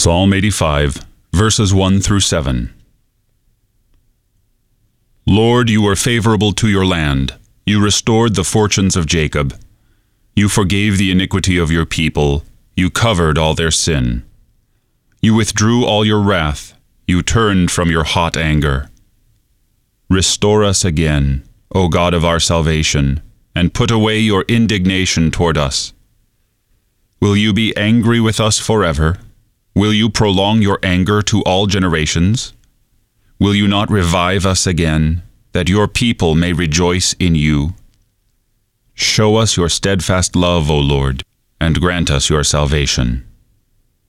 Psalm 85, verses 1 through 7. Lord, you were favorable to your land. You restored the fortunes of Jacob. You forgave the iniquity of your people. You covered all their sin. You withdrew all your wrath. You turned from your hot anger. Restore us again, O God of our salvation, and put away your indignation toward us. Will you be angry with us forever? Will you prolong your anger to all generations? Will you not revive us again, that your people may rejoice in you? Show us your steadfast love, O Lord, and grant us your salvation.